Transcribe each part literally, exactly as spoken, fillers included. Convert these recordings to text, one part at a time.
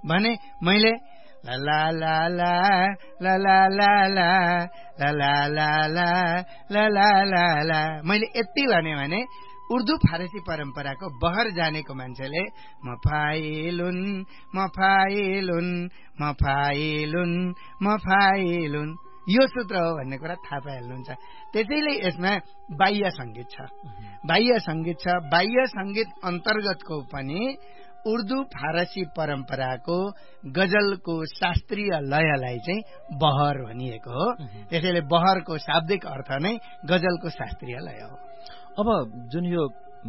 भने मैले ला ला ला ला ला ला ला ला ला ला ला ला ला ला ला मैले यति भने भने उर्दू फारसी परम्पराको बहर जानेको मान्छेले मफाइलुन मफाइलुन मफाइलुन मफाइलुन यो सूत्र हो भन्ने कुरा थाहा पाइहाल्नुहुन्छ। त्यसैले यसमा बाह्य संगीत छ बाह्य संगीत छ बाह्य संगीत अन्तर्गतको पनि उर्दू फारसी परम्पराको गजलको शास्त्रीय लयलाई चाहिँ बहर भनिएको हो। त्यसैले बहरको शाब्दिक अर्थ नै गजलको शास्त्रीय लय हो। अब जुन यो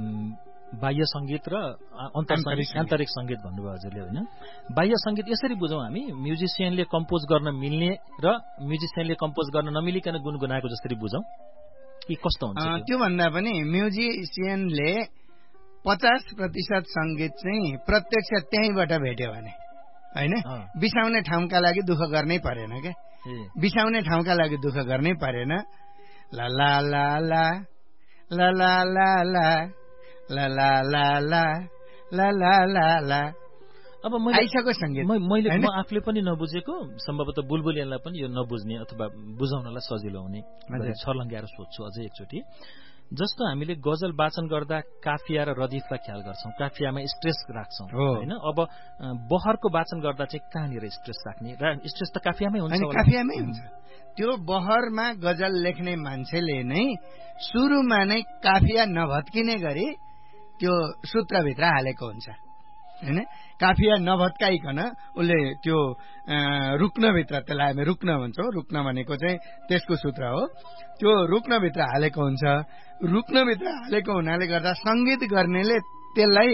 बाह्य संगीत र आन्तरिक संगीत भन्नुभयो हजुरले होइन, बाह्य संगीत यसरी बुझौँ हामी म्युजिसियनले कम्पोज गर्न मिल्ने र म्युजिसियनले कम्पोज गर्न नमिलिकन गुनगुनाएको जसरी बुझौँ कि कस्तो हुन्छ? त्योभन्दा पनि म्युजिसियनले पचास प्रतिशत संगीत चाहिँ प्रत्यक्ष त्यहीँबाट भेट्यो भने होइन, बिसाउने ठाउँका लागि दुःख गर्नै परेन क्या, बिसाउने ठाउँका लागि दुःख गर्नै परेन। ला ला ला ला ला ला ला ला ला ला ला ला ला ला ला ला अब मैले आइसक्यो संगीत। मैले म आफूले पनि नबुझेको सम्भवतः बुलबुलियालाई पनि यो नबुझ्ने अथवा बुझाउनलाई सजिलो हुने छर्लङ्ग्याएर सोध्छु अझै एकचोटि। जस्तो हामीले गजल वाचन गर्दा काफिया र रदिफलाई ख्याल गर्छौँ, काफियामा स्ट्रेस राख्छौँ होइन। अब बहरको वाचन गर्दा चाहिँ कहाँनिर स्ट्रेस राख्ने? र स्ट्रेस त काफियामै हुन्छ, काफियामै हुन्छ। त्यो बहरमा गजल लेख्ने मान्छेले नै सुरुमा नै काफिया नभत्किने गरी त्यो सूत्रभित्र हालेको हुन्छ होइन। काफिया नभत्काइकन उसले त्यो रुक्नभित्र, त्यसलाई हामी रुक्न भन्छौँ, रुक्न भनेको चाहिँ त्यसको सूत्र हो, त्यो रुक्नभित्र हालेको हुन्छ। रुक्नभित्र हालेको हुनाले गर्दा सङ्गीत गर्नेले त्यसलाई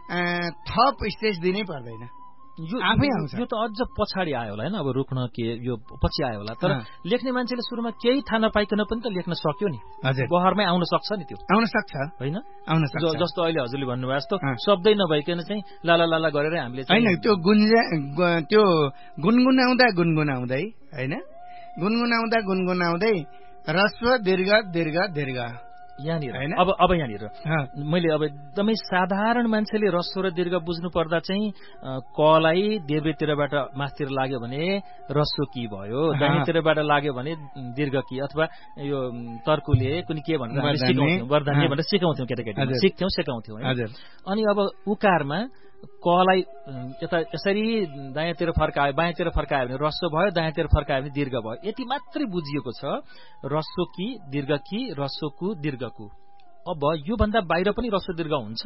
थप स्टेज दिनै पर्दैन, यो आफै आउँछ। यो त अझ पछाडि आयो होला होइन, अब रुक्न के यो पछि आयो होला। तर लेख्ने मान्छेले सुरुमा केही थाहा नपाइकन पनि त लेख्न सक्यो नि, हजुर बहरमै आउन सक्छ नि, त्यो आउन सक्छ होइन, आउन सक्छ। जस्तो अहिले हजुरले भन्नुभयो जस्तो शब्दै नभइकन चाहिँ लाला लाला गरेर हामीले होइन त्यो गुन्जा त्यो गुनगुनाउँदा गुनगुनाउँदै होइन, गुनगुनाउँदा गुनगुनाउँदै ह्रस्व दीर्घ दीर्घ दीर्घ यहाँनिर होइन। अब अब यहाँनिर मैले अब एकदमै साधारण मान्छेले ह्रस्व र दीर्घ बुझ्नु पर्दा चाहिँ कलाई देब्रेतिरबाट माथितिर लाग्यो भने ह्रस्व की भयो, दाहिनेतिरबाट लाग्यो भने दीर्घ की, अथवा यो तर्कुले कुनै के भनेर सिकाउँथ्यौँ, वर्धान्य भनेर सिकाउँथ्यौँ, केटाकेटी सिक्थ्यौँ सिकाउँथ्यौँ होइन। अनि अब उकारमा कलाई यता यसरी दायाँतिर फर्कायो बायाँतिर फर्कायो भने ह्रस्व भयो, दायाँतिर फर्कायो भने दीर्घ भयो। यति मात्रै बुझिएको छ, ह्रस्व की दीर्घ की ह्रस्वकु दीर्घकु। अब योभन्दा बाहिर पनि ह्रस्व दीर्घ हुन्छ?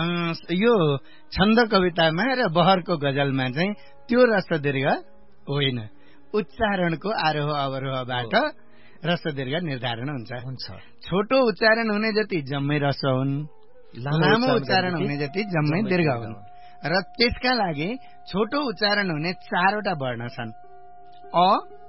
यो छन्द कवितामा र बहरको गजलमा चाहिँ त्यो ह्रस्व दीर्घ होइन, उच्चारणको आरोह अवरोहबाट ह्रस्व दीर्घ निर्धारण हुन्छ हुन्छ छोटो उच्चारण हुने जति जम्मै ह्रस्व हुन्, लामो उच्चारण हुने जति जम्मै दीर्घ हुन्। र त्यसका लागि छोटो उच्चारण हुने चारवटा वर्ण छन्, अ,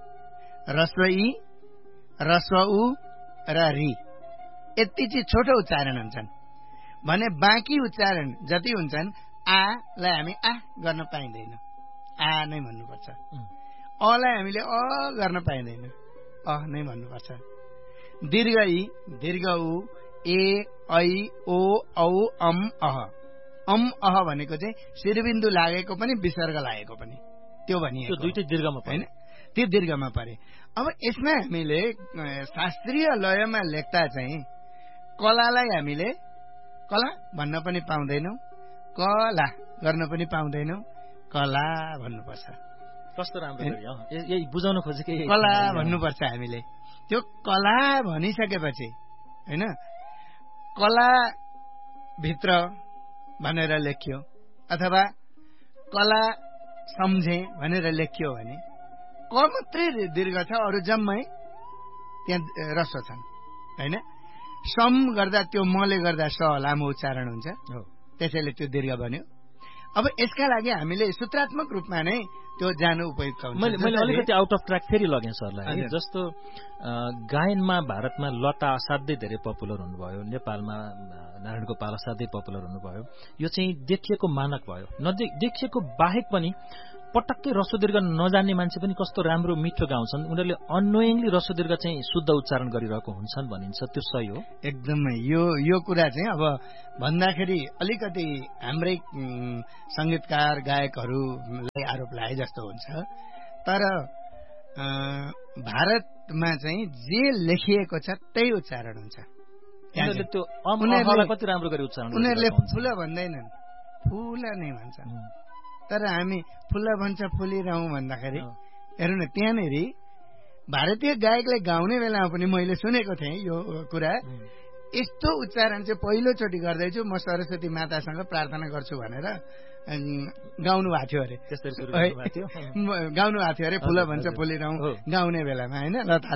ह्रस्व इ, ह्रस्व उ र रि। यति चाहिँ छोटो उच्चारण हुन्छन् भने बाँकी उच्चारण जति हुन्छन् आलाई हामी आ गर्न पाइँदैन, आ नै भन्नुपर्छ। अलाई हामीले अ गर्न पाइँदैन, अ नै भन्नुपर्छ। दीर्घ इ, दीर्घ उ, ए, ऐ, ओ, औ, अम, अह। अम अह भनेको चाहिँ शिरबिन्दु लागेको पनि विसर्ग लागेको पनि त्यो भनिएको, दुईटै दीर्घमा होइन, त्यो दीर्घमा परे। अब यसमा हामीले शास्त्रीय लयमा लेख्दा चाहिँ कलालाई हामीले कला भन्न पनि पाउँदैनौँ, कला गर्न पनि पाउँदैनौँ, कला भन्नुपर्छ। कस्तो राम्रो यही बुझाउन खोजेको, कला भन्नुपर्छ हामीले। त्यो कला भनिसकेपछि होइन, कला भित्र भनेर लेख्यो अथवा कला सम्झे भनेर लेख्यो भने क मात्रै दीर्घ छ, अरू जम्मै त्यहाँ ह्रस्व छन् होइन। सम गर्दा त्यो मले गर्दा स लामो उच्चारण हुन्छ, त्यसैले त्यो दीर्घ बन्यो। अब यसका लागि हामीले सूत्रात्मक रूपमा नै त्यो जानु उपयुक्त हुन्छ। मैले मैले अलिकति आउट अफ ट्र्याक फेरि लगेँ सरलाई। जस्तो गायनमा भारतमा लता असाध्यै धेरै पपुलर हुनुभयो, नेपालमा नारायण गोपाल असाध्यै पपुलर हुनुभयो। यो चाहिँ देखिएको मानक भयो, नदेखिएको बाहेक पनि पटक्कै रस्व दीर्घ नजान्ने मान्छे पनि कस्तो राम्रो मिठो गाउँछन्, उनीहरूले अनोइङली रस्व दीर्घ चाहिँ शुद्ध उच्चारण गरिरहेको हुन्छन् भनिन्छ, त्यो सही हो? एकदमै यो यो कुरा चाहिँ अब भन्दाखेरि अलिकति हाम्रै संगीतकार गायकहरूलाई आरोप लाए जस्तो हुन्छ। तर भारतमा चाहिँ जे लेखिएको छ त्यही उच्चारण हुन्छ। उनीहरूले त्यो अमलाई कति राम्रो गरी उच्चारण उनीहरूले फुल भन्दैनन्, फुल नै भन्छन्। तर हामी फुल भन्छ फुलिरहँ भन्दाखेरि हेर्नु न, त्यहाँनिर भारतीय गायकले गाउने बेलामा पनि मैले सुनेको थिएँ यो कुरा, यस्तो उच्चारण चाहिँ पहिलोचोटि गर्दैछु म सरस्वती मातासँग प्रार्थना गर्छु भनेर गाउनु भएको थियो अरे। गाउनु भएको थियो अरे फुल भन्छ फुलिरहँ गाउने बेलामा, होइन, लता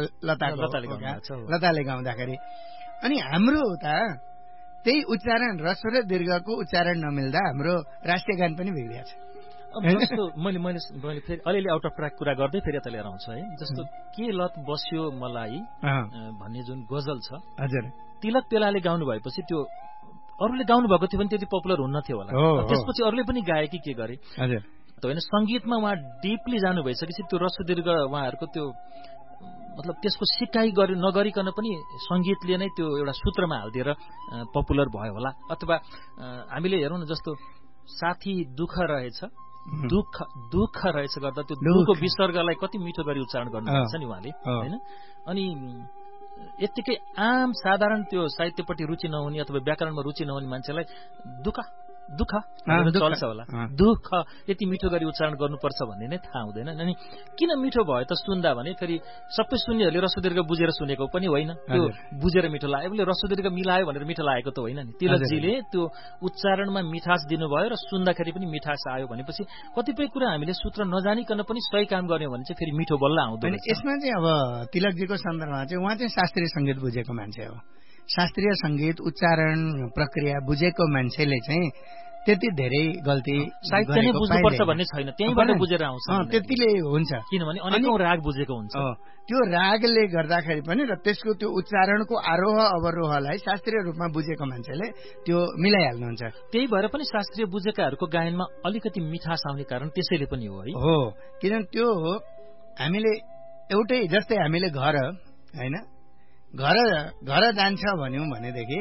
लताले गाउँदाखेरि। अनि हाम्रो त त्यही उच्चारण रस्व र दीर्घको उच्चारण नमिल्दा हाम्रो राष्ट्रिय गान पनि बिग्रिएको छ। जस्तो मैले मैले मैले फेरि अलिअलि आउट अफ ट्र्याक कुरा गर्दै फेरि यता लिएर आउँछु है। जस्तो के लत बस्यो मलाई भन्ने जुन गजल छ, हजुर, तिलक पेलाले गाउनु भएपछि त्यो अरूले गाउनु भएको थियो भने त्यति पपुलर हुन्न थियो होला, त्यसपछि अरूले पनि गाए कि के गरे होइन। सङ्गीतमा उहाँ डिपली जानु भइसकेपछि त्यो रस्व दीर्घ उहाँहरूको त्यो मतलब त्यसको सिकाइ गरि नगरिकन पनि सङ्गीतले नै त्यो एउटा सूत्रमा हालिदिएर पपुलर भयो होला। अथवा हामीले हेरौँ न, जस्तो साथी दुःख रहेछ, दुःख दुःख रहेछ गर्दा त्यो दुःखको विसर्गलाई कति मिठो गरी उच्चारण गर्नुहुन्छ नि उहाँले, होइन। अनि यत्तिकै आम साधारण त्यो साहित्यपट्टि रुचि नहुने अथवा व्याकरणमा रुचि नहुने मान्छेलाई दुःख दुःख चल्छ होला, दुःख यति मिठो गरी उच्चारण गर्नुपर्छ भन्ने नै थाहा हुँदैन। अनि किन मिठो भयो त सुन्दा भने फेरि सबै सुन्नेहरूले रस्व दीर्घ बुझेर सुनेको पनि होइन, त्यो बुझेर मिठो लाग्यो, उसले रस्व दीर्घ मिलायो भनेर मिठो लागेको त होइन नि। तिलकजीले त्यो उच्चारणमा मिठास दिनुभयो र सुन्दाखेरि पनि मिठास आयो भनेपछि कतिपय कुरा हामीले सूत्र नजानिकन पनि सही काम गर्यौँ भने चाहिँ फेरि मिठो बल्ल आउँदैन। यसमा चाहिँ अब तिलकजीको सन्दर्भमा चाहिँ उहाँ चाहिँ शास्त्रीय सङ्गीत बुझेको मान्छे हो। शास्त्रीय सङ्गीत उच्चारण प्रक्रिया बुझेको मान्छेले चाहिँ त्यति धेरै गल्ती साहित्य नै बुझ्नुपर्छ भन्ने छैन, त्यहीँबाट बुझेर आउँछ, त्यतिले हुन्छ। किनभने अनेकौं राग बुझेको हुन्छ, त्यो रागले गर्दाखेरि पनि र त्यसको त्यो उच्चारणको आरोह अवरोहलाई शास्त्रीय रूपमा बुझेको मान्छेले त्यो मिलाइहाल्नुहुन्छ। त्यही भएर पनि शास्त्रीय बुझेकाहरूको गायनमा अलिकति मिठास आउने कारण त्यसैले पनि हो है। हो, किनभने त्यो हामीले एउटै जस्तै हामीले घर होइन, घर घर जान्छ भन्यौँ भनेदेखि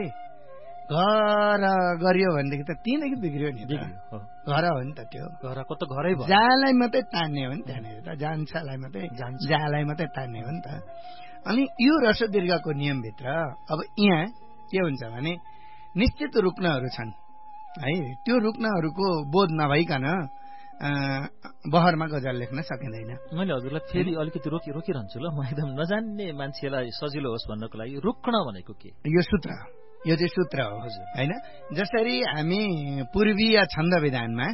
घर गरियो भनेदेखि त त्यहीँदेखि बिग्रियो नि, घर हो नि त, त्यो घरको त घरै भयो, जहाँलाई मात्रै तान्ने हो नि त्यहाँनिर त, जान्छलाई मात्रै जहाँलाई मात्रै तान्ने हो नि त। अनि यो रस्व दीर्घको नियमभित्र अब यहाँ के हुन्छ भने निश्चित रुक्नहरू छन् है, त्यो रुक्नहरूको बोध नभइकन बहरमा गजल लेख्न सकिँदैन। मैले हजुरलाई फेरि अलिकति रोकि रोकिरहन्छु ल, म एकदम नजान्ने मान्छेलाई सजिलो होस् भन्नको लागि रुक्न भनेको के? यो सूत्र, यो चाहिँ सूत्र हो हजुर, होइन। जसरी हामी पूर्वीय छन्द विधानमा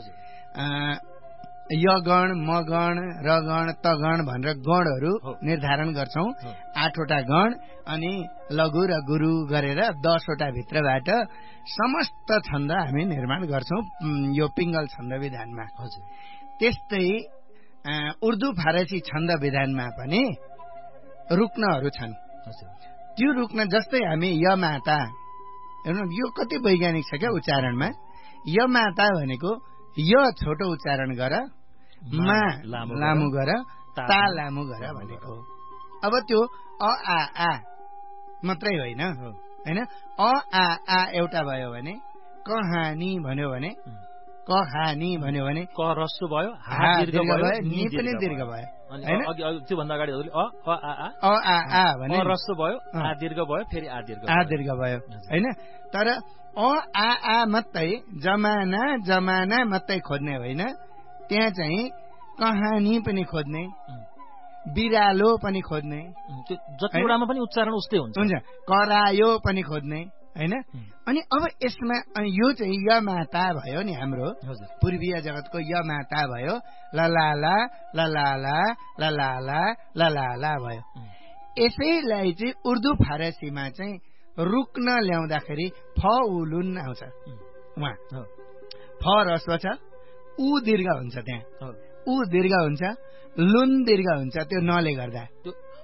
य गण, म गण, र गण, त गण भनेर गणहरू निर्धारण गर्छौं, आठवटा गण अनि लघु र गुरु गरेर दसवटा भित्रबाट समस्त छन्द हामी निर्माण गर्छौं यो पिङ्गल छन्द विधानमा। हजुर, त्यस्तै उर्दू फारसी छन्द विधानमा पनि रुक्नहरू छन्। त्यो रुक्न जस्तै हामी य माता, हेर्नु यो कति वैज्ञानिक छ क्या उच्चारणमा। य माता भनेको य छोटो उच्चारण गर, मा लामो गर, ता लामो गर भनेको। अब त्यो अ आ आ मात्रै होइन होइन, अ आ आ एउटा भयो भने, कहानी भन्यो भने, कहानी भन्यो भने क रस्व भयो, हा दीर्घ भयो, नि पनि दीर्घ भयो हैन। त्योभन्दा अगाडि अ अ आ आ अ आ आ भने रस्व भयो, आ दीर्घ भयो, फेरि आ दीर्घ आ दीर्घ भयो हैन। तर अ आ आ मात्रै जमाना जमाना मात्रै खोज्ने होइन, त्यहाँ चाहिँ कहानी पनि खोज्ने, बिरालो पनि खोज्ने, जतिवटामा पनि उच्चारण उस्तै हुन्छ हुन्छ, करायो पनि खोज्ने हैन। अनि अब यसमा यो चाहिँ य माता भयो नि हाम्रो पूर्वीय जगतको य माता भयो, ललाला ललाला ललाला ललाला भयो। यसैलाई चाहिँ उर्दू फारसीमा चाहिँ रुक्न ल्याउँदाखेरि फ उलुन आउँछ। उहाँ फ रस्व छ, उ दीर्घ हुन्छ, त्यहाँ उ दीर्घ हुन्छ, लुन दीर्घ हुन्छ, त्यो नले गर्दा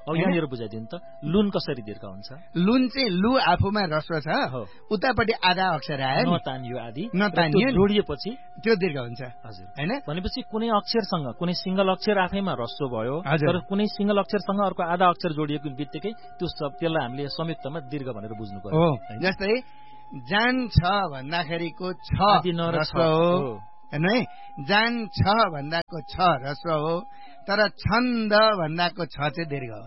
अब यहाँनिर बुझाइदिनु त लुन कसरी दीर्घ हुन्छ? लुन चाहिँ लु आफूमा ह्रस्व छ, उतापट्टि आधा अक्षर आयो नतानियो आदि नतानियो जोडिएपछि त्यो दीर्घ हुन्छ। हजुर हैन, भनेपछि कुनै अक्षरसँग कुनै सिंगल अक्षर आफैमा ह्रस्व भयो, हजुर। तर कुनै सिंगल अक्षरसँग अर्को आधा अक्षर जोडिएको बित्तिकै त्यो सब त्यसलाई हामीले संयुक्तमा दीर्घ भनेर बुझ्नु पर्यो। हो, जस्तै जान्छ भन्दाखेरिको छ ह्रस्व हो हैन, जान छ भन्दाको छ ह्रस्व हो, तर छन्द भन्दाको छ चाहिँ दीर्घ हो।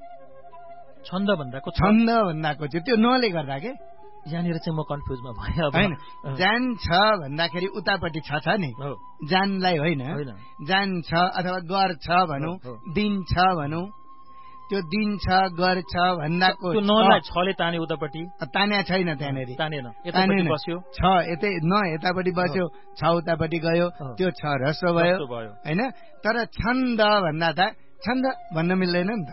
छन्द भन्दाको छन्द भन्दाको चाहिँ त्यो नले गर्दा के यहाँनिर चाहिँ म कन्फ्युजमा भएँ। अब हैन, जान छ भन्दाखेरि उतापट्टि छ छ नि, जानलाई होइन, जान छ अथवा गर छ भनौँ, दिन छ भनौँ, त्यो दिन छ गर छ भन्दाको त्यो नलाई छले ताने उतापट्टि तान्या छैन, त्यहाँनेरि तानेन, यतापट्टि बस्यो, छ यतै न यतापट्टि बस्यो, छ उतापट्टि गयो, त्यो छ ह्रस्व भयो हैन। तर छन्द भन्दा त छन्द भन्न मिल्दैन नि त,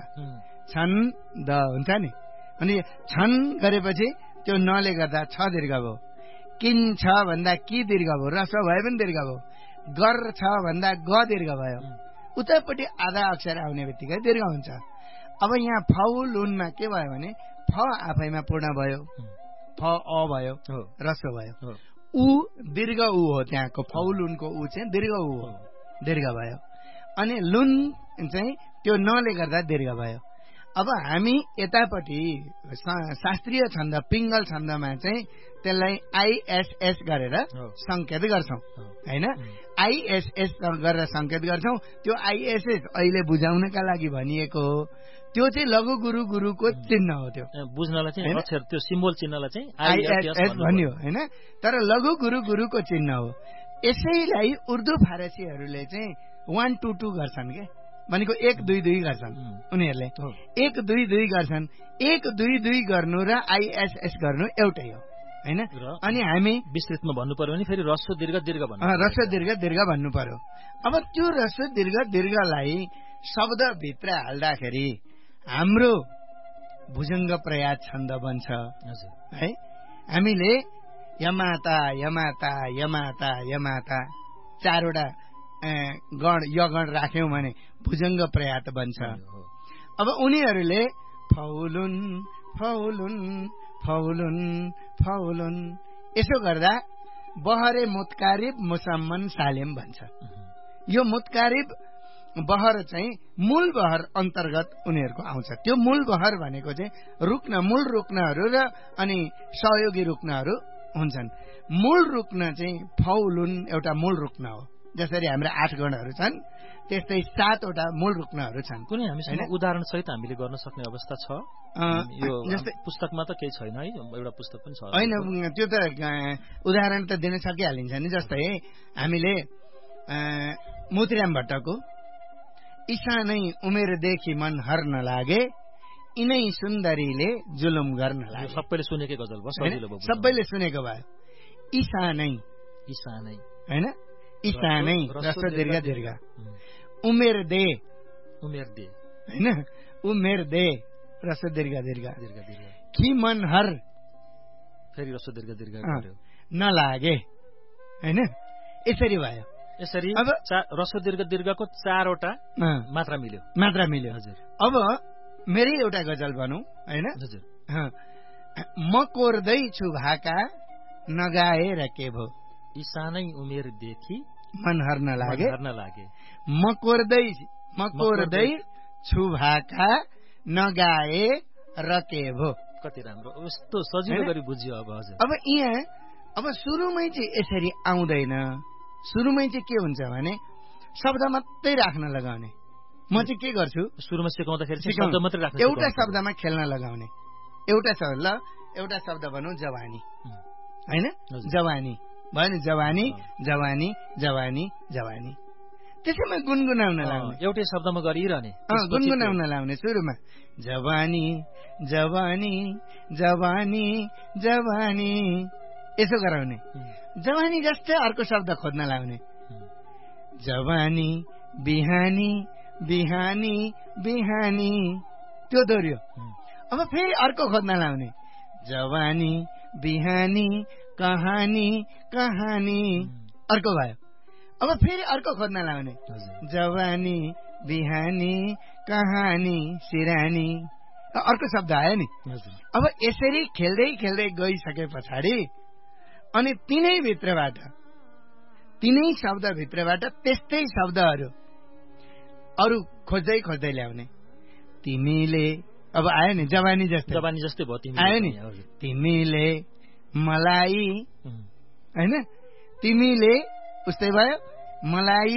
छन्द हुन्छ नि। अनि छन् गरेपछि त्यो नले गर्दा छ दीर्घ भयो। किन छ भन्दा कि दीर्घ भयो, ह्रस्व भए पनि दीर्घ भयो। गर छ भन्दा ग दीर्घ भयो, उतापट्टि आधा अक्षर आउने बित्तिकै दीर्घ हुन्छ। अब यहाँ फाउलुनमा के भयो भने फ आफैमा पूर्ण भयो, फ अ भयो, ह्रस्व भयो। उ दीर्घ उ हो, त्यहाँको फाउलुनको उ चाहिँ दीर्घ उ हो, दीर्घ भयो। अनि लुन चाहिँ त्यो नले गर्दा दीर्घ भयो। अब हामी यतापट्टि शास्त्रीय छन्द पिङ्गल छन्दमा चाहिँ त्यसलाई आइएसएस गरेर संकेत गर्छौं हैन, आइएसएस गरेर संकेत गर्छौं। त्यो आइएसएस अहिले बुझाउनका लागि भनिएको हो, त्यो चाहिँ लघु गुरु गुरुको चिन्ह हो। त्यो बुझ्नलाई चाहिँ अक्षर त्यो सिम्बोल चिन्हलाई चाहिँ आइएसएस भन्यो हैन, तर लघु गुरु गुरुको चिन्ह हो। यसैलाई उर्दू फारसीहरूले चाहिँ वान टू टू गर्छन् के, भनेको एक दुई दुई गर्छन् उनीहरूले, एक दुई दुई गर्छन्। एक दुई दुई गर्नु र आइएसएस गर्नु एउटै हो हैन। अनि हामी विस्तृतमा भन्नु पर्यो भने फेरि ह्रस्व दीर्घ दीर्घ भन्नु, ह्रस्व दीर्घ दीर्घ भन्नु पर्यो। अब त्यो ह्रस्व दीर्घ दीर्घलाई शब्दभित्र हाल्दाखेरि हाम्रो भुजङ्ग प्रयास छन्द बन्छ है। हामीले यमाता यमाता यमाता यमाता चारवटा गण यगण राख्यौं भने भुजङ्ग प्रयात बन्छ। अब उनीहरूले फौलुन फौलुन फौलुन फौलुन यसो गर्दा बहरे मुतकारिब मुसम्मन सालेम भन्छ। यो मुतकारिब बहर चाहिँ मूल बहर अन्तर्गत उनीहरूको आउँछ। त्यो मूल बहर भनेको चाहिँ रुक्न, मूल रुक्नहरू र अनि सहयोगी रुक्नहरू हुन्छन्। मूल रुक्न चाहिँ फौलुन एउटा मूल रुक्न हो, जसरी हाम्रा आठ गणहरू छन् त्यस्तै सातवटा मूल रुक्नहरू छन्। कुनै हामीसँग उदाहरण सहित हामीले गर्न सक्ने अवस्था छ? यो जस्तै पुस्तकमा त केही छैन है, एउटा पुस्तक पनि छ होइन, त्यो त उदाहरण त दिन सकिहालिन्छ नि। जस्तै हामीले मोतीराम भट्टको ईशानै उमेरदेखि मन हर्न लागे, यिनै सुन्दरीले जुलुम गर्न लागे, सबैले सुनेकै गजल भयो, सजिलो भयो, सबैले सुनेको भयो। ईशानै ईशानै हैन, ईशानै ह्रस्व दीर्घ दीर्घ, उमेर दे उमेर दे हैन, उमेर दे ह्रस्व दीर्घ दीर्घ दीर्घ दीर्घ, कि मन हर फेरि ह्रस्व दीर्घ दीर्घ नलागे हैन, यसरी भयो। यसरी अब ह्रस्व दीर्घ दीर्घको चारवटा मात्रा मिल्यो, मात्रा मिल्यो हजुर। अब मेरै एउटा गजल भनौं हैन, हजुर। म कोर्दै छु भाका नगाएर के भो, ईशानै उमेरदेखि मन हर्न लागे, हर्न लागे। म कोर्दै म कोर्दै छु भाका नगाए र के भो। कति राम्रो, यस्तो सजिलो गरी बुझ्यो। अब हजुर, अब यहाँ अब सुरुमै चाहिँ यसरी आउँदैन। सुरुमै चाहिँ के हुन्छ भने शब्द मात्रै राख्न लगाउने। म चाहिँ के गर्छु, सुरुमा सिकाउँदाखेरि शब्द मात्रै राख्ने, एउटा शब्दमा खेल्न लगाउने। एउटा शब्द ल एउटा शब्द भनौँ जवानी हैन, जवानी भयो नि, जवानी जवानी जवानी जवानी, त्यसैमा गुनगुनाउन लाउने, एउटै शब्दमा गरिरहने, गुनगुनाउन लाउने। सुरुमा जवानी जवानी जवानी जवानी यसो गराउने, जवानी जस्तै अर्को शब्द खोज्न लाउने, जवानी बिहानी बिहानी बिहानी, त्यो दोहोऱ्यो। अब फेरि अर्को खोज्न लाउने, जवानी बिहानी कहानी कहानी, अर्को भयो। अब फेरि अर्को खोज्न लाउने, जवानी बिहानी कहानी सिरानी अर्को शब्द आयो नि। अब यसरी खेल्दै खेल्दै गइसके पछाडि अनि तिनै भित्रबाट तिनै शब्दभित्रबाट त्यस्तै शब्दहरू अरू खोज्दै खोज्दै ल्याउने। तिमीले अब आयो नि जवानी जस्तै जवानी जस्तै भयो आयो नि। तिमीले मलाई होइन तिमीले उस्तै भयो मलाई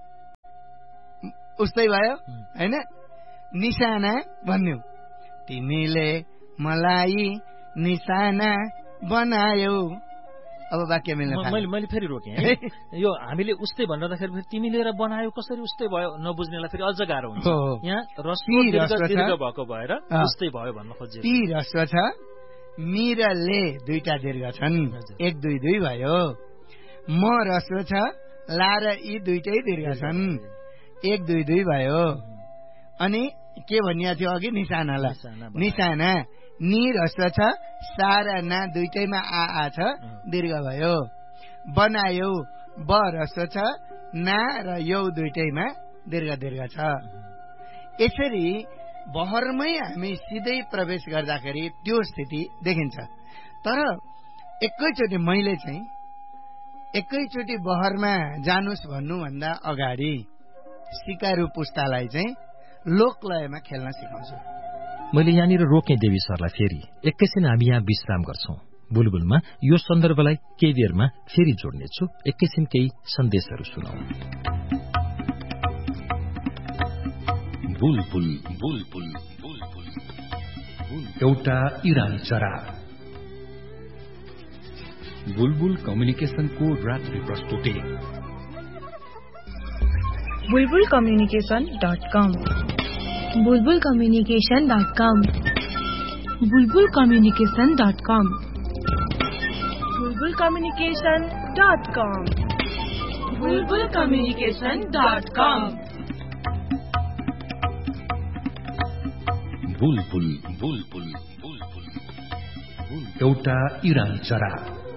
उस्तै भयो होइन निशाना भन्यौ। तिमीले मलाई निशाना बनायौ। अब वाक्य मिल्न मैले मैले फेरि रोकेँ यो हामीले उस्तै भनिरहँदाखेरि फेरि तिमीले र बनायो कसरी उस्तै भयो नबुझ्नेलाई फेरि अझ गाह्रो हुन्छ। यहाँ रस्व दीर्घ भएको भएर उस्तै भयो भन्न खोजेको। ती रस्व छ मिरले दुईटा दीर्घ छन् एक दुई दुई भयो। म रस्व छ ला र यी दुईटै दीर्घ छन् एक दुई दुई भयो। अनि के भनिएको थियो अघि निशानालाई निशाना नि रस्व छ सा र ना दुईटैमा आ आ छ दीर्घ भयो। बनायो ब रस्व छ ना र यौ दुईटैमा दीर्घ दीर्घ छ। यसरी बहरमै हामी सिधै प्रवेश गर्दाखेरि त्यो स्थिति देखिन्छ। तर एकैचोटि मैले चाहिँ एकैचोटि बहरमा जानुस् भन्नुभन्दा अगाडि सिकारु पुस्तालाई चाहिँ लोकलयमा खेल्न सिकाउँछु। मैले यहाँनिर रोकेँ देवी सरलाई। फेरि एकैछिन हामी यहाँ विश्राम गर्छौं। बुलबुलमा यो सन्दर्भलाई केही बेरमा फेरि जोड्नेछु। एकैछिन केही सन्देशहरू सुनाऊ। बुलबुल बुलबुल बुलबुल एउटा इरानी चरा। बुलबुल कम्युनिकेशनको रात्रि प्रस्तुति बुलबुल कम्युनिकेशन डट कम बुलबुल कम्युनिकेशन डट कम बुलबुल कम्युनिकेशन डट कम बुलबुल कम्युनिकेशन डट कम बुलबुल कम्युनिकेशन डट कम बुलबुल बुलबुल बुलबुल एउटा इरानी चरा।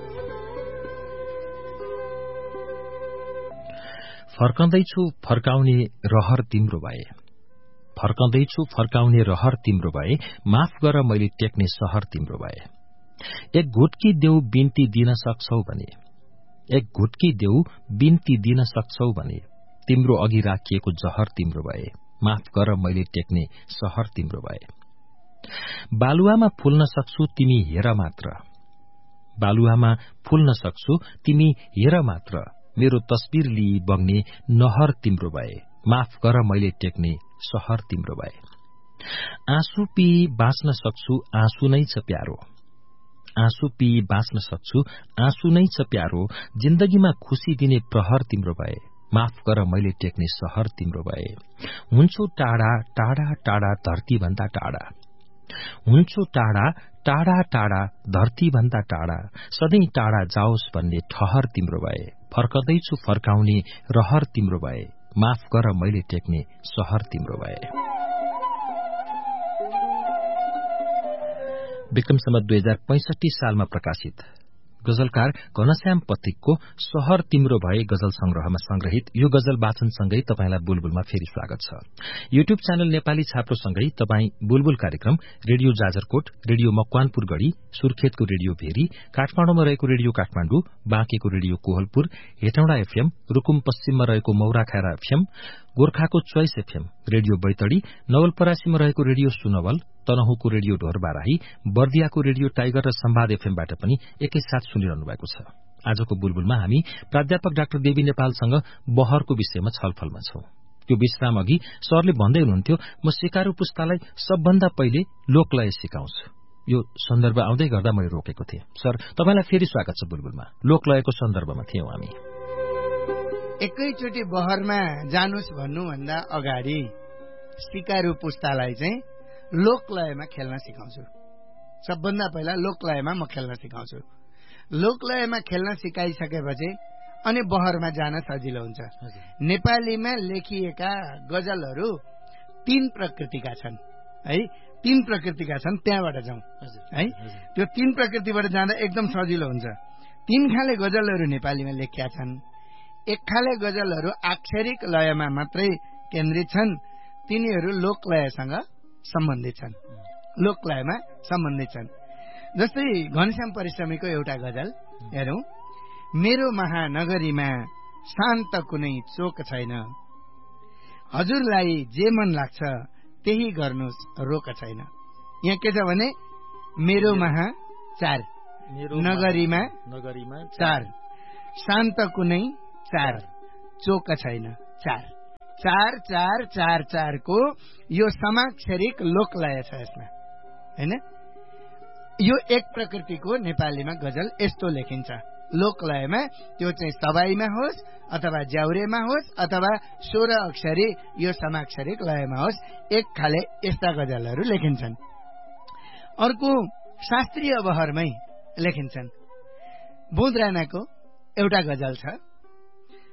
फर्कँदैछु फर्काउने रहर तिम्रो भए फर्कँदैछु फर्काउने रहर तिम्रो भए माफ गर मैले टेक्ने सहर तिम्रो भए। एक घुटकी देऊ बिन्ती दिन सक्छौ भने एक घुटकी देऊ बिन्ती दिन सक्छौ भने तिम्रो अघि राखिएको जहर तिम्रो भए माफ गर मैले टेक्ने सहर तिम्रो भए। बालुवामा फुल्न सक्छु तिमी हेर मात्र बालुवामा फुल्न सक्छु तिमी हेर मात्र मेरो तस्बिर लिई बग्ने नहर तिम्रो भए माफ गर मैले टेक्ने सहर तिम्रो भए। आँसु पिई बाँच्न सक्छु आँसु नै छ प्यारो आँसु पिई बाँच्न सक्छु आँसु नै छ प्यारो जिन्दगीमा खुशी दिने प्रहर तिम्रो भए माफ गर मैले टेक्ने सहर तिम्रो भए। हुन्छु टाढा टाढा टाढा धरती भन्दा टाढा हुन्छु टाढा टाढा टाढा धरती भन्दा टाढा सधैँ टाढा जाओस् भन्ने ठहर तिम्रो भए फर्कदैछु फर्काउने रहर तिम्रो भए माफ गर मैले टेक्ने सहर तिम्रो भए। विक्रम सम्वत दुई हजार पैंसठी सालमा प्रकाशित गजलकार घनश्याम पथिकको सहर तिम्रो भए गजल संग्रहमा संग्रहित यो गजल वाचनसँगै तपाईंलाई बुलबुलमा फेरि स्वागत छ। युट्युब च्यानल नेपाली छाप्रोसँगै तपाई बुलबुल कार्यक्रम रेडियो जाजरकोट, रेडियो मकवानपुर गढ़ी, सुर्खेतको रेडियो भेरी, काठमाडौँमा रहेको रेडियो काठमाण्डु, बाँकेको रेडियो कोहलपुर, हेटौँडा एफएम, रुकुम पश्चिममा रहेको मौराखेरा एफएम, गोर्खाको चोइस एफएम, रेडियो बैतडी, नवलपरासीमा रहेको radio Sunwal, तनहुँको radio Dhorbarahi, बर्दियाको radio tiger र सम्वाद एफएमबाट पनि एकैसाथ सुनिरहनु भएको छ। आजको बुलबुलमा हामी प्राध्यापक डाक्टर देवी नेपालसँग बहरको विषयमा छलफलमा छौं। त्यो विश्राम अघि सरले भन्दै हुनुहुन्थ्यो म सिकारु पुस्तालाई सबभन्दा पहिले लोकलय सिकाउँछु। यो सन्दर्भ आउँदै गर्दा मैले रोकेको थिएँ। सर, तपाईलाई फेरि स्वागत छ बुलबुलमा। लोकलयको सन्दर्भमा थियौं हामी। एकैचोटि बहरमा जानुस् भन्नुभन्दा अगाडि सिकारु पुस्तालाई चाहिँ लोकलयमा खेल्न सिकाउँछु। सबभन्दा पहिला लोकलयमा म खेल्न सिकाउँछु। लोकलयमा खेल्न सिकाइसकेपछि अनि बहरमा जान सजिलो हुन्छ। नेपालीमा लेखिएका गजलहरू तीन प्रकृतिका छन् है, तीन प्रकृतिका छन्। त्यहाँबाट जाउँ है, त्यो तीन प्रकृतिबाट जाँदा एकदम सजिलो हुन्छ। तीन खाले गजलहरू नेपालीमा लेखिया छन्। एक खाले गजलहरू अक्षरिक लयमा मात्रै केन्द्रित छन्। तिनीहरू लोकलयसँग सम्बन्धित छन्, लोकलयमा सम्बन्धित छन्। जस्तै घनश्याम परिश्रमीको एउटा गजल हेरौँ। मेरो महानगरीमा शान्त कुनै चोक छैन, हजुरलाई जे मन लाग्छ त्यही गर्नुहोस् रोक छैन। यहाँ के छ भने मेरो महा चार, नगरीमा नगरीमा चार, शान्त कुनै चार, चोक छैन चार। चार चार चार चारको यो समाक्षरिक लोकलय छ यसमा, हैन? यो एक प्रकृतिको नेपालीमा गजल यस्तो लेखिन्छ लोकलयमा, त्यो चाहिँ सबाईमा होस् अथवा ज्याउरेमा होस् अथवा सोह्र अक्षरी यो समाक्षरिक लयमा होस्, एक खाले यस्ता गजलहरू लेखिन्छन्। अर्को शास्त्रीय बहरमै लेखिन्छन्। बुध राणाको एउटा गजल छ,